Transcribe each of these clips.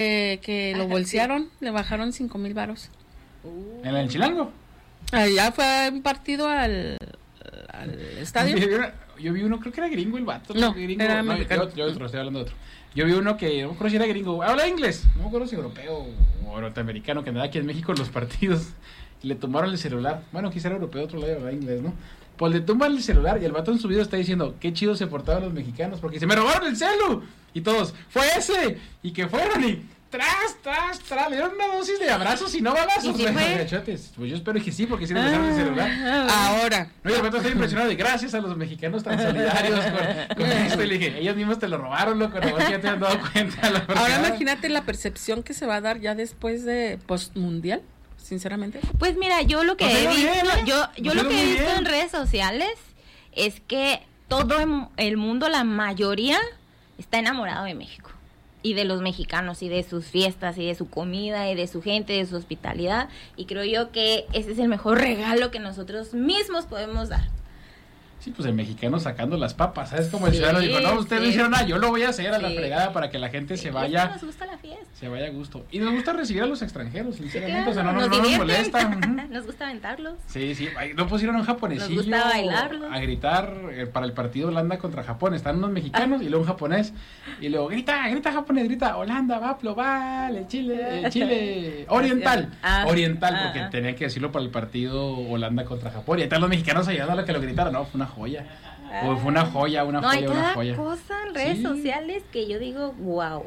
que lo bolsearon, le bajaron 5,000 varos. ¿En el Chilango? Allá fue un partido al estadio. Yo vi uno, creo que era gringo el vato. No, gringo, era no, mexicano. yo estoy hablando de otro. Yo vi uno que no me acuerdo si era gringo, habla inglés, no me acuerdo si europeo o norteamericano, que andaba aquí en México en los partidos. Y le tomaron el celular. Bueno, quizá era europeo, otro lado era inglés, ¿no? Pues le toman el celular y el vato en su video está diciendo qué chido se portaban los mexicanos porque se me robaron el celu. Y todos, fue ese. Y que fueron y tras, le dieron una dosis de abrazos y no balazos. ¿Y sí fue? Pues yo espero que sí, porque sí le empezaron el celular. Ahora. No, y el vato está impresionado de gracias a los mexicanos tan solidarios con esto. Y le dije, ellos mismos te lo robaron, loco, no ya te han dado cuenta. Ahora imagínate la percepción que se va a dar ya después de postmundial. Sinceramente. Pues mira, yo lo que he visto, yo lo que he visto en redes sociales es que todo el mundo, la mayoría, está enamorado de México y de los mexicanos y de sus fiestas y de su comida y de su gente, de su hospitalidad, y creo yo que ese es el mejor regalo que nosotros mismos podemos dar. Sí, pues el mexicano sacando las papas, ¿sabes? Como el ciudadano dijo, no, ustedes no hicieron nada, yo lo voy a hacer a la fregada para que la gente se vaya. Nos gusta la fiesta. Se vaya a gusto. Y nos gusta recibir a los extranjeros, sinceramente, claro, o sea, no nos molesta. Nos gusta aventarlos. Sí, no pusieron un japonesillo. Nos gusta bailarlos. A gritar para el partido Holanda contra Japón. Están unos mexicanos y luego un japonés. Y luego grita japonés, grita Holanda, Vaplo, vale, Chile, Oriental. Oriental, porque tenían que decirlo para el partido Holanda contra Japón. Y ahí están los mexicanos ayudando a los que lo gritaron. No, fue una joya. Fue una joya, hay cada cosa en redes sociales que yo digo, wow.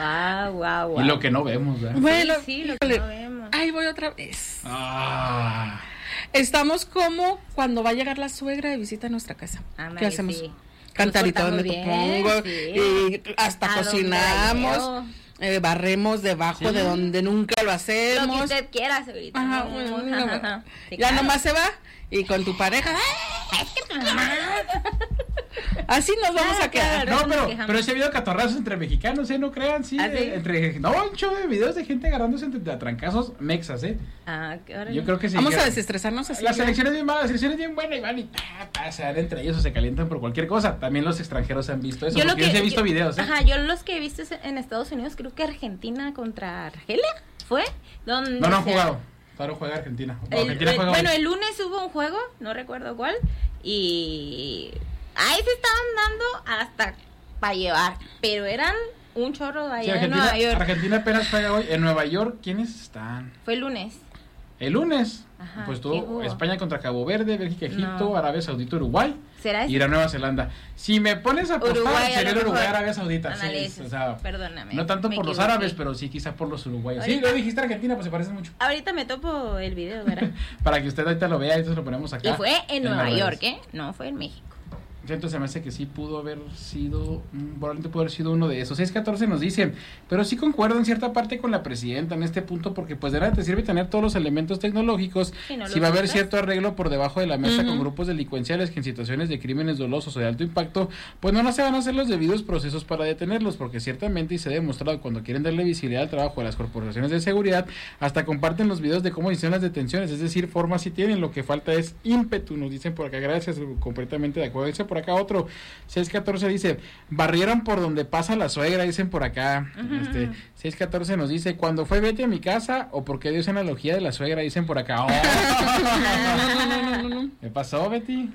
Y lo que no vemos, ¿verdad? Bueno, sí, lo que no vemos. Ahí voy otra vez. Estamos como cuando va a llegar la suegra de visita a nuestra casa. ¿Qué hacemos? Sí. Cantarito donde te pongo, y hasta cocinamos. Barremos debajo de donde nunca lo hacemos. Lo que usted quiera, señorita. Ajá. Ya nomás se va y con tu pareja. Así nos vamos a quedar. No, pero sí ha habido catorrazos entre mexicanos, no crean, sí. Un show de videos de gente agarrándose entre trancazos mexas, Yo creo que sí. Vamos a desestresarnos así. La selección es bien mala, la selección es bien buena y van y pasan entre ellos o se calientan por cualquier cosa. También los extranjeros han visto eso, yo he visto videos. Yo los que he visto en Estados Unidos, creo que Argentina contra Argelia, ¿fue? Donde no han jugado. Claro, juega Argentina. El lunes hubo un juego, no recuerdo cuál, y ahí se estaban dando hasta para llevar, pero eran un chorro de allá en Nueva York. Argentina apenas juega hoy. En Nueva York, ¿quiénes están? Fue el lunes. El lunes. Ajá, pues tuvo España contra Cabo Verde, Bélgica, Egipto, Arabia Saudita, Uruguay. ¿Será ese? Y la Nueva Zelanda. Si me pones a apostar, sería Uruguay, Arabia Saudita. Sí, o sea, perdóname. No tanto por los árabes, pero sí quizá por los uruguayos. Sí, lo dijiste Argentina, pues se parecen mucho. Ahorita me topo el video, ¿verdad? Para que usted ahorita lo vea, entonces lo ponemos acá. Y fue en Nueva York, No fue en México. Entonces se me hace que sí pudo haber sido, probablemente pudo haber sido uno de esos. 614 nos dicen, pero sí concuerdo en cierta parte con la presidenta en este punto, porque pues de nada te sirve tener todos los elementos tecnológicos si va a haber cierto arreglo por debajo de la mesa con grupos delincuenciales que en situaciones de crímenes dolosos o de alto impacto, pues no se van a hacer los debidos procesos para detenerlos, porque ciertamente, y se ha demostrado cuando quieren darle visibilidad al trabajo de las corporaciones de seguridad, hasta comparten los videos de cómo hicieron las detenciones, es decir, formas sí tienen, lo que falta es ímpetu, nos dicen por acá. Gracias, completamente de acuerdo. Dice por acá otro, 614 dice, barrieron por donde pasa la suegra, dicen por acá. 614 nos dice, cuando fue Betty a mi casa, o porque dio esa analogía de la suegra, dicen por acá. No. ¿Qué pasó, Betty?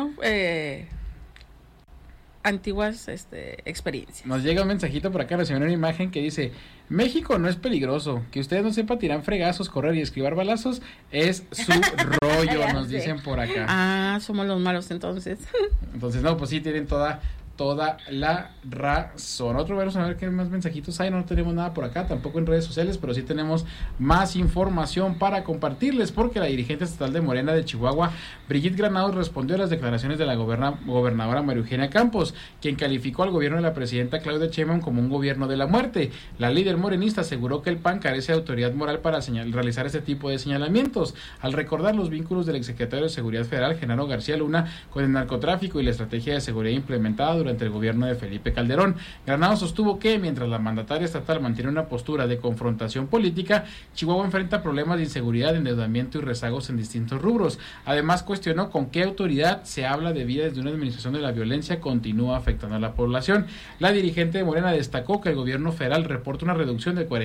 Antiguas experiencias. Nos llega un mensajito por acá, recibieron una imagen que dice, México no es peligroso, que ustedes no sepan tirar fregazos, correr y esquivar balazos es su rollo, nos dicen por acá. Somos los malos entonces. Entonces no, pues sí, tienen toda la razón. Vamos a ver qué más mensajitos hay. No tenemos nada por acá, tampoco en redes sociales, pero sí tenemos más información para compartirles, porque la dirigente estatal de Morena de Chihuahua, Brigitte Granados, respondió a las declaraciones de la gobernadora María Eugenia Campos, quien calificó al gobierno de la presidenta Claudia Sheinbaum como un gobierno de la muerte. La líder morenista aseguró que el PAN carece de autoridad moral para realizar este tipo de señalamientos, al recordar los vínculos del exsecretario de Seguridad Federal, Genaro García Luna, con el narcotráfico y la estrategia de seguridad implementada durante el gobierno de Felipe Calderón. Granados sostuvo que, mientras la mandataria estatal mantiene una postura de confrontación política, Chihuahua enfrenta problemas de inseguridad, endeudamiento y rezagos en distintos rubros. Además, cuestionó con qué autoridad se habla de vías de una administración de la violencia continúa afectando a la población. La dirigente de Morena destacó que el gobierno federal reporta una reducción de